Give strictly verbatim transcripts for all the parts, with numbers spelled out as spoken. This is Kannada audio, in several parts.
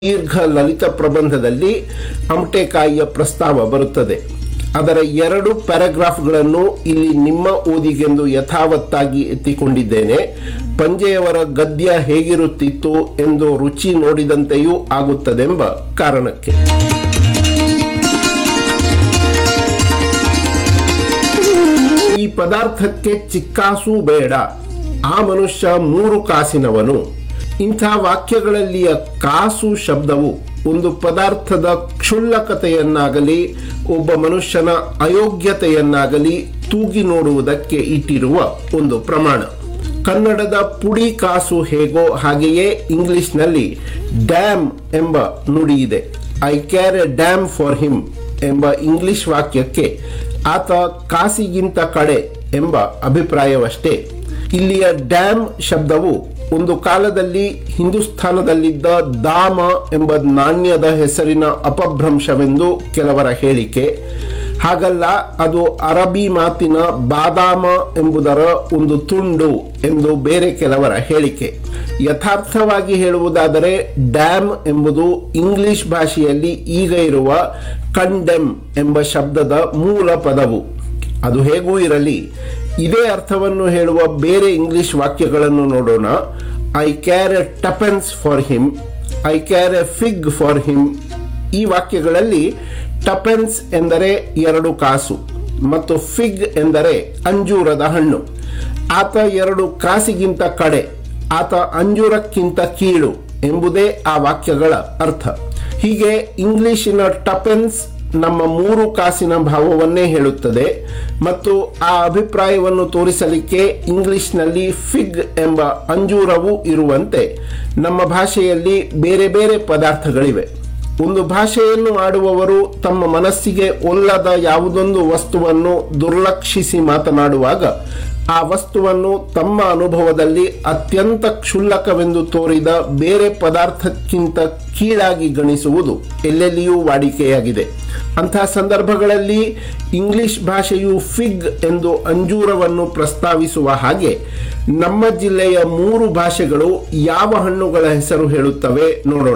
ದೀರ್ಘ ಲಲಿತ ಪ್ರಬಂಧದಲ್ಲಿ ಅಮಟೆಕಾಯಿಯ ಪ್ರಸ್ತಾವ ಬರುತ್ತದೆ. ಅದರ ಎರಡು ಪ್ಯಾರಾಗ್ರಾಫ್ಗಳನ್ನು ಇಲ್ಲಿ ನಿಮ್ಮ ಓದಿಗೆಂದು ಯಥಾವತ್ತಾಗಿ ಎತ್ತಿಕೊಂಡಿದ್ದೇನೆ. ಪಂಜೆಯವರ ಗದ್ಯ ಹೇಗಿರುತ್ತಿತ್ತು ಎಂದು ರುಚಿ ನೋಡಿದಂತೆಯೂ ಆಗುತ್ತದೆಂಬ ಕಾರಣಕ್ಕೆ. ಈ ಪದಾರ್ಥಕ್ಕೆ ಚಿಕ್ಕಾಸು ಬೇಡ, ಆ ಮನುಷ್ಯ ಮೂರು ಕಾಸಿನವನು. ಇಂಥ ವಾಕ್ಯಗಳಲ್ಲಿಯ ಕಾಸು ಶಬ್ದವು ಒಂದು ಪದಾರ್ಥದ ಕ್ಷುಲ್ಲಕತೆಯನ್ನಾಗಲಿ ಒಬ್ಬ ಮನುಷ್ಯನ ಅಯೋಗ್ಯತೆಯನ್ನಾಗಲಿ ತೂಗಿ ನೋಡುವುದಕ್ಕೆ ಇಟ್ಟಿರುವ ಒಂದು ಪ್ರಮಾಣ. ಕನ್ನಡದ ಪುಡಿ ಕಾಸು ಹೇಗೋ ಹಾಗೆಯೇ ಇಂಗ್ಲಿಷ್ನಲ್ಲಿ ಡ್ಯಾಮ್ ಎಂಬ ನುಡಿ ಇದೆ. I char A dam for him ಎಂಬ ಇಂಗ್ಲಿಷ್ ವಾಕ್ಯಕ್ಕೆ ಆತ ಕಾಸಿಗಿಂತ ಕಡೆ ಎಂಬ ಅಭಿಪ್ರಾಯವಷ್ಟೇ. ಇಲ್ಲಿಯ ಡ್ಯಾಮ್ ಶಬ್ದವು ಒಂದು ಕಾಲದಲ್ಲಿ ಹಿಂದೂಸ್ಥಾನದಲ್ಲಿದ್ದ ದಾಮ ಎಂಬ ನಾಣ್ಯದ ಹೆಸರಿನ ಅಪಭ್ರಂಶವೆಂದು ಕೆಲವರ ಹೇಳಿಕೆ. ಹಾಗಲ್ಲ, ಅದು ಅರಬಿ ಮಾತಿನ ಬಾದಾಮ ಎಂಬುದರ ಒಂದು ತುಂಡು ಎಂದು ಬೇರೆ ಕೆಲವರ ಹೇಳಿಕೆ. ಯಥಾರ್ಥವಾಗಿ ಹೇಳುವುದಾದರೆ ಡ್ಯಾಮ್ ಎಂಬುದು ಇಂಗ್ಲಿಷ್ ಭಾಷೆಯಲ್ಲಿ ಈಗ ಇರುವ ಕಂಡೆಮ್ ಎಂಬ ಶಬ್ದದ ಮೂಲ ಪದವು. ಅದು ಹೇಗೂ ಇರಲಿ, ಇದೇ ಅರ್ಥವನ್ನು ಹೇಳುವ ಬೇರೆ ಇಂಗ್ಲಿಷ್ ವಾಕ್ಯಗಳನ್ನು ನೋಡೋಣ. I char A tuppence for him, I char A fig for him. ಈ ವಾಕ್ಯಗಳಲ್ಲಿ ಟಪೆನ್ಸ್ ಎಂದರೆ ಎರಡು ಕಾಸು ಮತ್ತು ಫಿಗ್ ಎಂದರೆ ಅಂಜೂರದ ಹಣ್ಣು. ಆತ ಎರಡು ಕಾಸಿಗಿಂತ ಕಡೆ, ಆತ ಅಂಜೂರಕ್ಕಿಂತ ಕೀಳು ಎಂಬುದೇ ಆ ವಾಕ್ಯಗಳ ಅರ್ಥ. ಹೀಗೆ ಇಂಗ್ಲಿಶಿನ ಟಪೆನ್ಸ್ ನಮ್ಮ ಮೂರು ಕಾಸಿನ ಭಾವವನ್ನೇ ಹೇಳುತ್ತದೆ ಮತ್ತು ಆ ಅಭಿಪ್ರಾಯವನ್ನು ತೋರಿಸಲಿಕ್ಕೆ ಇಂಗ್ಲಿಷ್ನಲ್ಲಿ ಫಿಗ್ ಎಂಬ ಅಂಜೂರವೂ ಇರುವಂತೆ ನಮ್ಮ ಭಾಷೆಯಲ್ಲಿ ಬೇರೆ ಬೇರೆ ಪದಾರ್ಥಗಳಿವೆ. ಒಂದು ಭಾಷೆಯನ್ನು ಆಡುವವರು ತಮ್ಮ ಮನಸ್ಸಿಗೆ ಒಲ್ಲದ ಯಾವುದೊಂದು ವಸ್ತುವನ್ನು ದುರ್ಲಕ್ಷಿಸಿ ಮಾತನಾಡುವಾಗ ಆ ವಸ್ತುವನ್ನು ತಮ್ಮ ಅನುಭವದಲ್ಲಿ ಅತ್ಯಂತ ಕ್ಷುಲ್ಲಕವೆಂದು ತೋರಿದ ಬೇರೆ ಪದಾರ್ಥಕ್ಕಿಂತ ಕೀಳಾಗಿ ಗಣಿಸುವುದು ಎಲ್ಲೆಲ್ಲಿಯೂ ವಾಡಿಕೆಯಾಗಿದೆ. ಅಂಥ ಸಂದರ್ಭಗಳಲ್ಲಿ ಇಂಗ್ಲಿಷ್ ಭಾಷೆಯು ಫಿಗ್ ಎಂದು ಅಂಜೂರವನ್ನು ಪ್ರಸ್ತಾವಿಸುವ ಹಾಗೆ ನಮ್ಮ ಜಿಲ್ಲೆಯ ಮೂರು ಭಾಷೆಗಳು ಯಾವ ಹಣ್ಣುಗಳ ಹೆಸರು ಹೇಳುತ್ತವೆ ನೋಡೋಣ.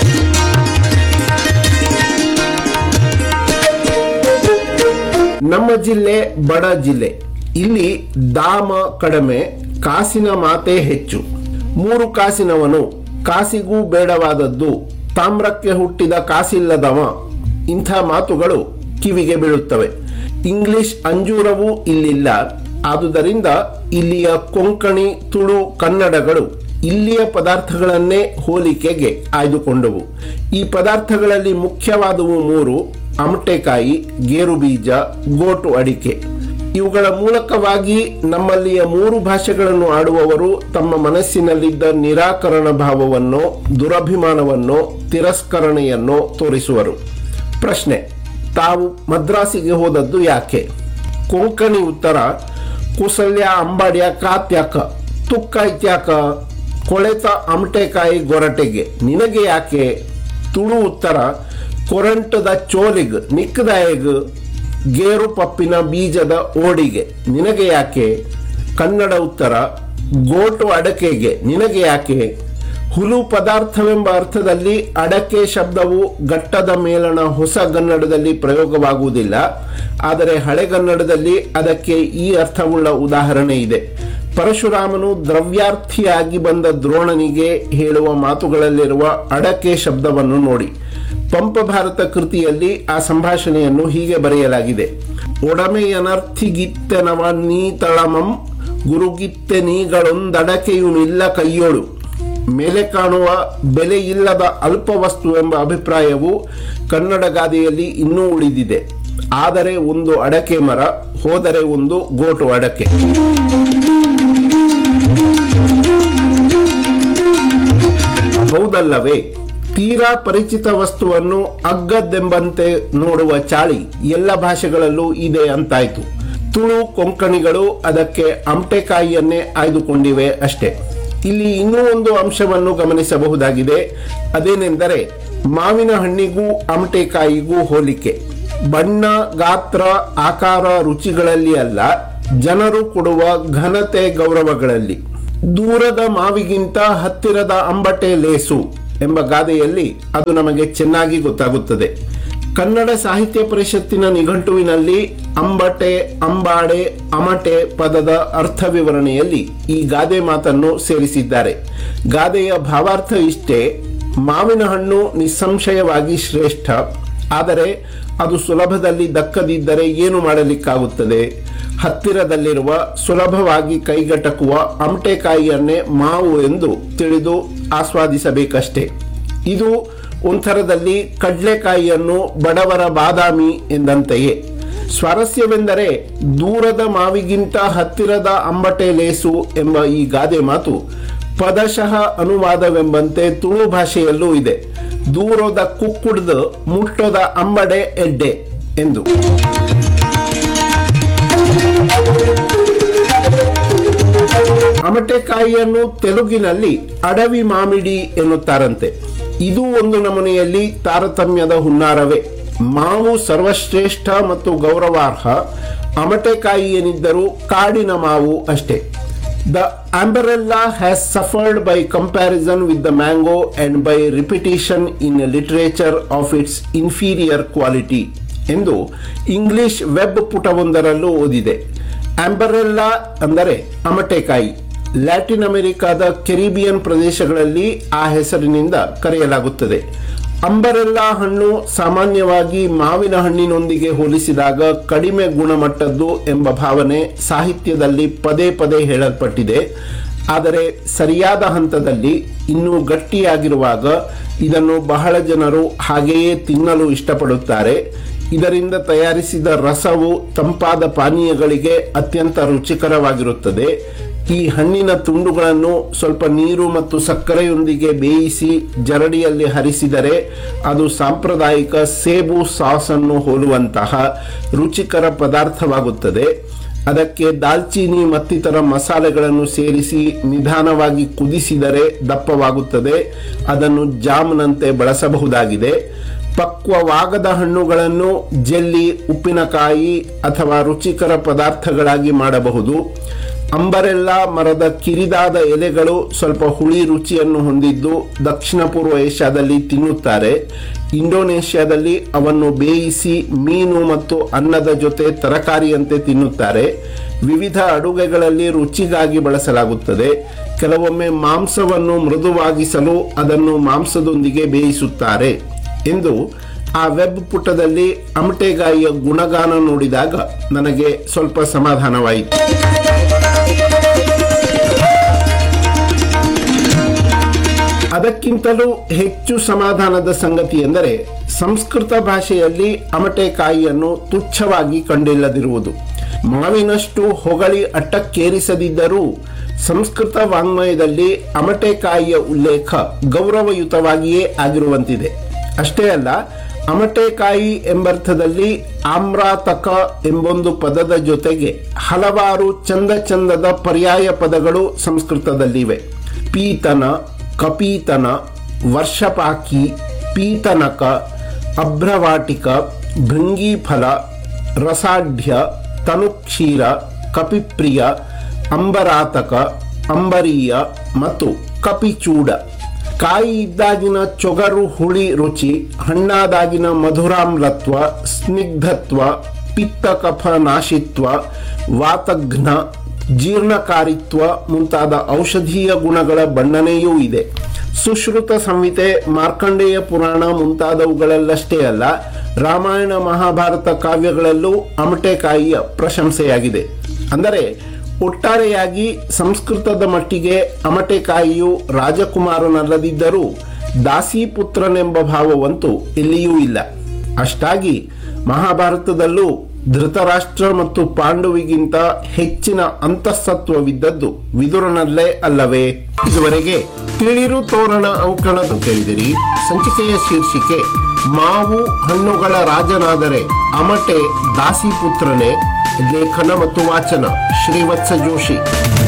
ನಮ್ಮ ಜಿಲ್ಲೆ ಬಡ ಜಿಲ್ಲೆ. ಇಲ್ಲಿ ದಾಮ ಕಡಿಮೆ, ಕಾಸಿನ ಮಾತೇ ಹೆಚ್ಚು. ಮೂರು ಕಾಸಿನವನು, ಕಾಸಿಗೂ ಬೇಡವಾದದ್ದು, ತಾಮ್ರಕ್ಕೆ ಹುಟ್ಟಿದ ಕಾಸಿಲ್ಲದವ, ಇಂಥ ಮಾತುಗಳು ಕಿವಿಗೆ ಬೀಳುತ್ತವೆ. ಇಂಗ್ಲಿಷ್ ಅಂಜೂರವೂ ಇಲ್ಲಿಲ್ಲ. ಆದುದರಿಂದ ಇಲ್ಲಿಯ ಕೊಂಕಣಿ, ತುಳು, ಕನ್ನಡಗಳು ಇಲ್ಲಿಯ ಪದಾರ್ಥಗಳನ್ನೇ ಹೋಲಿಕೆಗೆ ಆಯ್ದುಕೊಂಡವು. ಈ ಪದಾರ್ಥಗಳಲ್ಲಿ ಮುಖ್ಯವಾದವು ಮೂರು: ಅಮಟೆಕಾಯಿ, ಗೇರುಬೀಜ, ಗೋಟು ಅಡಿಕೆ. ಇವುಗಳ ಮೂಲಕವಾಗಿ ನಮ್ಮಲ್ಲಿಯ ಮೂರು ಭಾಷೆಗಳನ್ನು ಆಡುವವರು ತಮ್ಮ ಮನಸ್ಸಿನಲ್ಲಿದ್ದ ನಿರಾಕರಣ ಭಾವವನ್ನೋ, ದುರಭಿಮಾನವನ್ನೋ, ತಿರಸ್ಕರಣೆಯನ್ನೋ ತೋರಿಸುವರು. ಪ್ರಶ್ನೆ: ತಾವು ಮದ್ರಾಸಿಗೆ ಹೋದದ್ದು ಯಾಕೆ? ಕೊಂಕಣಿ ಉತ್ತರ: ಕುಸಲ್ಯ ಅಂಬಾಡ್ಯ ಕಾತ್ಯಾಕ, ತುಕ್ಕ ಇತ್ಯಾಕ, ಕೊಳೆತ ಅಮಟೆಕಾಯಿ ಗೊರಟೆಗೆ, ನಿನಗೆ ಯಾಕೆ? ತುಳು ಉತ್ತರ: ಕೊರಂಟದ ಚೋಲಿಗ್ ನಿಕ್ಕದಾಯಗ್, ಗೇರು ಪಪ್ಪಿನ ಬೀಜದ ಓಡಿಗೆ, ನಿನಗೆ ಯಾಕೆ? ಕನ್ನಡ ಉತ್ತರ: ಗೋಟು ಅಡಕೆಗೆ, ನಿನಗೆ ಯಾಕೆ? ಹುಲು ಪದಾರ್ಥವೆಂಬ ಅರ್ಥದಲ್ಲಿ ಅಡಕೆ ಶಬ್ದವು ಘಟ್ಟದ ಮೇಲಣ ಹೊಸಗನ್ನಡದಲ್ಲಿ ಪ್ರಯೋಗವಾಗುವುದಿಲ್ಲ. ಆದರೆ ಹಳೆಗನ್ನಡದಲ್ಲಿ ಅದಕ್ಕೆ ಈ ಅರ್ಥವುಳ್ಳ ಉದಾಹರಣೆ ಇದೆ. ಪರಶುರಾಮನು ದ್ರವ್ಯಾರ್ಥಿಯಾಗಿ ಬಂದ ದ್ರೋಣನಿಗೆ ಹೇಳುವ ಮಾತುಗಳಲ್ಲಿರುವ ಅಡಕೆ ಶಬ್ದವನ್ನು ನೋಡಿ. ಪಂಪ ಭಾರತ ಕೃತಿಯಲ್ಲಿ ಆ ಸಂಭಾಷಣೆಯನ್ನು ಹೀಗೆ ಬರೆಯಲಾಗಿದೆ: ಒಡಮೆಯನರ್ಥಿಗಿತ್ತೆನವ ನೀತಳಮಂ ಗುರುಗಿತ್ತೆ ನೀಗಳೊಂದಡಕೆಯುನಿಲ್ಲ ಕೈಯೋಳು. ಮೇಲೆ ಕಾಣುವ ಬೆಲೆ ಇಲ್ಲದ ಅಲ್ಪ ವಸ್ತು ಎಂಬ ಅಭಿಪ್ರಾಯವು ಕನ್ನಡ ಗಾದೆಯಲ್ಲಿ ಇನ್ನೂ ಉಳಿದಿದೆ. ಆದರೆ ಒಂದು ಅಡಕೆ ಮರ, ಹೋದರೆ ಒಂದು ಗೋಟು ಅಡಕೆ. ಹೌದಲ್ಲವೇ? ತೀರಾ ಪರಿಚಿತ ವಸ್ತುವನ್ನು ಅಗ್ಗದ್ದೆಂಬಂತೆ ನೋಡುವ ಚಾಳಿ ಎಲ್ಲ ಭಾಷೆಗಳಲ್ಲೂ ಇದೆ ಅಂತಾಯ್ತು. ತುಳು, ಕೊಂಕಣಿಗಳು ಅದಕ್ಕೆ ಅಮಟೆಕಾಯಿಯನ್ನೇ ಆಯ್ದುಕೊಂಡಿವೆ ಅಷ್ಟೇ. ಇಲ್ಲಿ ಇನ್ನೂ ಒಂದು ಅಂಶವನ್ನು ಗಮನಿಸಬಹುದಾಗಿದೆ. ಅದೇನೆಂದರೆ ಮಾವಿನ ಹಣ್ಣಿಗೂ ಅಮಟೆಕಾಯಿಗೂ ಹೋಲಿಕೆ. ಬಣ್ಣ, ಗಾತ್ರ, ಆಕಾರ, ರುಚಿಗಳಲ್ಲಿ ಅಲ್ಲ, ಜನರು ಕೊಡುವ ಘನತೆ, ಗೌರವಗಳಲ್ಲಿ. ದೂರದ ಮಾವಿಗಿಂತ ಹತ್ತಿರದ ಅಂಬಟೆ ಲೇಸು ಎಂಬ ಗಾದೆಯಲ್ಲಿ ಅದು ನಮಗೆ ಚೆನ್ನಾಗಿ ಗೊತ್ತಾಗುತ್ತದೆ. ಕನ್ನಡ ಸಾಹಿತ್ಯ ಪರಿಷತ್ತಿನ ನಿಘಂಟುವಿನಲ್ಲಿ ಅಂಬಟೆ, ಅಂಬಾಡೆ, ಅಮಟೆ ಪದದ ಅರ್ಥ ವಿವರಣೆಯಲ್ಲಿ ಈ ಗಾದೆ ಮಾತನ್ನು ಸೇರಿಸಿದ್ದಾರೆ. ಗಾದೆಯ ಭಾವಾರ್ಥ ಇಷ್ಟೇ: ಮಾವಿನ ಹಣ್ಣು ನಿಸ್ಸಂಶಯವಾಗಿ ಶ್ರೇಷ್ಠ, ಆದರೆ ಅದು ಸುಲಭದಲ್ಲಿ ದಕ್ಕದಿದ್ದರೆ ಏನು ಮಾಡಲಿಕ್ಕಾಗುತ್ತದೆ? ಹತ್ತಿರದಲ್ಲಿರುವ ಸುಲಭವಾಗಿ ಕೈಗೆಟಕುವ ಅಮಟೆಕಾಯಿಯನ್ನೇ ಮಾವು ಎಂದು ತಿಳಿದು ಆಸ್ವಾದಿಸಬೇಕಷ್ಟೇ. ಇದು ಒಂಥರದಲ್ಲಿ ಕಡ್ಲೆಕಾಯಿಯನ್ನು ಬಡವರ ಬಾದಾಮಿ ಎಂದಂತೆಯೇ. ಸ್ವಾರಸ್ಯವೆಂದರೆ ದೂರದ ಮಾವಿಗಿಂತ ಹತ್ತಿರದ ಅಂಬಟೆ ಲೇಸು ಎಂಬ ಈ ಗಾದೆ ಮಾತು ಪದಶಃ ಅನುವಾದವೆಂಬಂತೆ ತುಳು ಭಾಷೆಯಲ್ಲೂ ಇದೆ. ದೂರದ ಕುಕ್ಕುಡ್ದು ಮುಟ್ಟೋದ ಅಂಬಡೆ ಎಡ್ಡೆ ಎಂದು. ಅಮಟೆಕಾಯಿಯನ್ನು ತೆಲುಗಿನಲ್ಲಿ ಅಡವಿ ಮಾಮಿಡಿ ಎನ್ನುತ್ತಾರಂತೆ. ಇದು ಒಂದು ನಮೂನೆಯಲ್ಲಿ ತಾರತಮ್ಯದ ಹುನ್ನಾರವೇ. ಮಾವು ಸರ್ವಶ್ರೇಷ್ಠ ಮತ್ತು ಗೌರವಾರ್ಹ, ಅಮಟೆಕಾಯಿ ಏನಿದ್ದರೂ ಕಾಡಿನ ಮಾವು ಅಷ್ಟೇ. The umbrella has suffered by comparison with the mango and by repetition in literature of its inferior quality ಎಂದು ಇಂಗ್ಲಿಷ್ ವೆಬ್ ಪುಟವೊಂದರಲ್ಲೂ ಓದಿದೆ. ಆಂಬರೆಲ್ಲಾ ಅಂದರೆ ಅಮಟೆಕಾಯಿ. ಲ್ಯಾಟಿನ್ ಅಮೆರಿಕಾದ ಕೆರಿಬಿಯನ್ ಪ್ರದೇಶಗಳಲ್ಲಿ ಆ ಹೆಸರಿನಿಂದ ಕರೆಯಲಾಗುತ್ತದೆ. ಅಂಬರೆಲ್ಲಾ ಹಣ್ಣು ಸಾಮಾನ್ಯವಾಗಿ ಮಾವಿನ ಹಣ್ಣಿನೊಂದಿಗೆ ಹೋಲಿಸಿದಾಗ ಕಡಿಮೆ ಗುಣಮಟ್ಟದ್ದು ಎಂಬ ಭಾವನೆ ಸಾಹಿತ್ಯದಲ್ಲಿ ಪದೇ ಪದೇ ಹೇಳಲ್ಪಟ್ಟಿದೆ. ಆದರೆ ಸರಿಯಾದ ಹಂತದಲ್ಲಿ ಇನ್ನೂ ಗಟ್ಟಿಯಾಗಿರುವಾಗ ಇದನ್ನು ಬಹಳ ಜನರು ಹಾಗೆಯೇ ತಿನ್ನಲು ಇಷ್ಟಪಡುತ್ತಾರೆ. ಇದರಿಂದ ತಯಾರಿಸಿದ ರಸವು ತಂಪಾದ ಪಾನೀಯಗಳಿಗೆ ಅತ್ಯಂತ ರುಚಿಕರವಾಗಿರುತ್ತದೆ. ಈ ಹಣ್ಣಿನ ತುಂಡುಗಳನ್ನು ಸ್ವಲ್ಪ ನೀರು ಮತ್ತು ಸಕ್ಕರೆಯೊಂದಿಗೆ ಬೇಯಿಸಿ ಜರಡಿಯಲ್ಲಿ ಹರಿಸಿದರೆ ಅದು ಸಾಂಪ್ರದಾಯಿಕ ಸೇಬು ಸಾಸ್ ಅನ್ನು ಹೋಲುವಂತಹ ರುಚಿಕರ ಪದಾರ್ಥವಾಗುತ್ತದೆ. ಅದಕ್ಕೆ ದಾಲ್ಚೀನಿ ಮತ್ತಿತರ ಮಸಾಲೆಗಳನ್ನು ಸೇರಿಸಿ ನಿಧಾನವಾಗಿ ಕುದಿಸಿದರೆ ದಪ್ಪವಾಗುತ್ತದೆ. ಅದನ್ನು ಜಾಮ್ನಂತೆ ಬಳಸಬಹುದಾಗಿದೆ. ಪಕ್ವವಾಗದ ಹಣ್ಣುಗಳನ್ನು ಜೆಲ್ಲಿ, ಉಪ್ಪಿನಕಾಯಿ ಅಥವಾ ರುಚಿಕರ ಪದಾರ್ಥಗಳಾಗಿ ಮಾಡಬಹುದು. ಅಂಬರೆಲ್ಲಾ ಮರದ ಕಿರಿದಾದ ಎಲೆಗಳು ಸ್ವಲ್ಪ ಹುಳಿ ರುಚಿಯನ್ನು ಹೊಂದಿದ್ದು ದಕ್ಷಿಣ ಪೂರ್ವ ಏಷ್ಯಾದಲ್ಲಿ ತಿನ್ನುತ್ತಾರೆ. ಇಂಡೋನೇಷ್ಯಾದಲ್ಲಿ ಅವನ್ನು ಬೇಯಿಸಿ ಮೀನು ಮತ್ತು ಅನ್ನದ ಜೊತೆ ತರಕಾರಿಯಂತೆ ತಿನ್ನುತ್ತಾರೆ. ವಿವಿಧ ಅಡುಗೆಗಳಲ್ಲಿ ರುಚಿಗಾಗಿ ಬಳಸಲಾಗುತ್ತದೆ. ಕೆಲವೊಮ್ಮೆ ಮಾಂಸವನ್ನು ಮೃದುವಾಗಿಸಲು ಅದನ್ನು ಮಾಂಸದೊಂದಿಗೆ ಬೇಯಿಸುತ್ತಾರೆ ಎಂದು ಆ ವೆಬ್ ಪುಟದಲ್ಲಿ ಅಮಟೆಕಾಯಿಯ ಗುಣಗಾನ ನೋಡಿದಾಗ ನನಗೆ ಸ್ವಲ್ಪ ಸಮಾಧಾನವಾಯಿತು. ಅದಕ್ಕಿಂತಲೂ ಹೆಚ್ಚು ಸಮಾಧಾನದ ಸಂಗತಿ ಎಂದರೆ ಸಂಸ್ಕೃತ ಭಾಷೆಯಲ್ಲಿ ಅಮಟೆಕಾಯಿಯನ್ನು ತುಚ್ಛವಾಗಿ ಕಂಡಿಲ್ಲದಿರುವುದು. ಮಾವಿನಷ್ಟು ಹೊಗಳಿ ಅಟ್ಟಕ್ಕೇರಿಸದಿದ್ದರೂ ಸಂಸ್ಕೃತ ವಾಂಗ್ಮಯದಲ್ಲಿ ಅಮಟೆಕಾಯಿಯ ಉಲ್ಲೇಖ ಗೌರವಯುತವಾಗಿಯೇ ಆಗಿರುವಂತಿದೆ. ಅಷ್ಟೇ ಅಲ್ಲ, ಅಮಟೆಕಾಯಿ ಎಂಬರ್ಥದಲ್ಲಿ ಆಮ್ರಾತಕ ಎಂಬೊಂದು ಪದದ ಜೊತೆಗೆ ಹಲವಾರು ಚಂದ ಚಂದದ ಪರ್ಯಾಯ ಪದಗಳು ಸಂಸ್ಕೃತದಲ್ಲಿವೆ. ಪೀತನ, ಕಪೀತನ, ವರ್ಷಪಾಕಿ, ಪೀತನಕ, ಅಭ್ರವಾಟಿಕ, ಭೃಂಗೀಫಲ, ರಸಾಢ್ಯ, ತನುಕ್ಷೀರ, ಕಪಿಪ್ರಿಯ, ಅಂಬರಾತಕ, ಅಂಬರೀಯ ಮತ್ತು ಕಪಿಚೂಡ. ಕಾಯಿ ಇದ್ದಾಗಿನ ಚೊಗರು ಹುಳಿ ರುಚಿ, ಹಣ್ಣಾದಾಗಿನ ಮಧುರಾಮ್ಲತ್ವ, ಸ್ನಿಗ್ಧತ್ವ, ಪಿತ್ತ ಕಫ ನಾಶಿತ್ವ, ವಾತಘ್ನ, ಜೀರ್ಣಕಾರಿತ್ವ ಮುಂತಾದ ಔಷಧೀಯ ಗುಣಗಳ ಬಣ್ಣನೆಯೂ ಇದೆ. ಸುಶ್ರುತ ಸಂಹಿತೆ, ಮಾರ್ಕಂಡೇಯ ಪುರಾಣ ಮುಂತಾದವುಗಳಲ್ಲಷ್ಟೇ ಅಲ್ಲ, ರಾಮಾಯಣ ಮಹಾಭಾರತ ಕಾವ್ಯಗಳಲ್ಲೂ ಅಮಟೆಕಾಯಿಯ ಪ್ರಶಂಸೆಯಾಗಿದೆ. ಅಂದರೆ ಒಟ್ಟಾರೆಯಾಗಿ ಸಂಸ್ಕೃತದ ಮಟ್ಟಿಗೆ ಅಮಟೆಕಾಯಿಯು ರಾಜಕುಮಾರನಲ್ಲದಿದ್ದರೂ ದಾಸಿಪುತ್ರನೆಂಬ ಭಾವವಂತೂ ಎಲ್ಲಿಯೂ ಇಲ್ಲ. ಅಷ್ಟಾಗಿ ಮಹಾಭಾರತದಲ್ಲೂ ಧೃತರಾಷ್ಟ್ರ ಮತ್ತು ಪಾಂಡುವಿಗಿಂತ ಹೆಚ್ಚಿನ ಅಂತಃಸತ್ವವಿದ್ದದ್ದು ವಿದುರನಲ್ಲೇ ಅಲ್ಲವೇ? ಇದುವರೆಗೆ ತಿಳಿರು ತೋರಣ ಅಂಕಣದ ಕೇಳಿದಿರಿ. ಸಂಚಿಕೆಯ ಶೀರ್ಷಿಕೆ ಮಾವು ಹಣ್ಣುಗಳ ರಾಜನಾದರೆ ಅಮಟೆ ದಾಸಿಪುತ್ರನೇ. ಲೇಖನ ಮತ್ತು ವಾಚನ ಶ್ರೀವತ್ಸ ಜೋಶಿ.